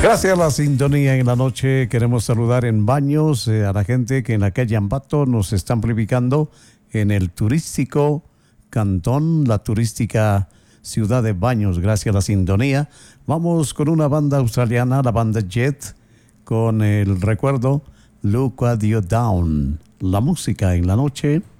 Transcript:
Gracias a la sintonía en la noche. Queremos saludar en Baños a la gente que en la calle Ambato nos está amplificando en el turístico Cantón, la turística ciudad de Baños. Gracias a la sintonía. Vamos con una banda australiana, la banda Jet, con el recuerdo Look What You Down. La música en la noche.